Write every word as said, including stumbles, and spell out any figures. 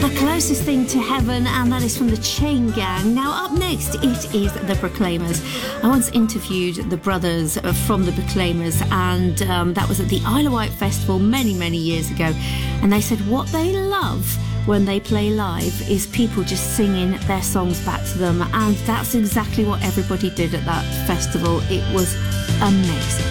The closest thing to heaven, and that is from the Chain Gang. Now up next, it is the Proclaimers. I once interviewed the brothers from the Proclaimers, and um, that was at the Isle of Wight Festival many, many years ago. And they said what they love when they play live is people just singing their songs back to them, and that's exactly what everybody did at that festival. It was amazing.